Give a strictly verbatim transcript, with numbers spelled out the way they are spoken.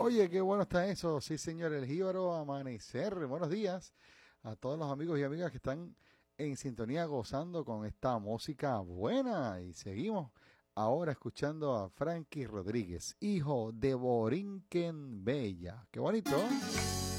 Oye, qué bueno está eso. Sí, señor, el jíbaro amanecer. Buenos días a todos los amigos y amigas que están en sintonía gozando con esta música buena. Y seguimos ahora escuchando a Frankie Rodríguez, hijo de Borinquen Bella. Qué bonito.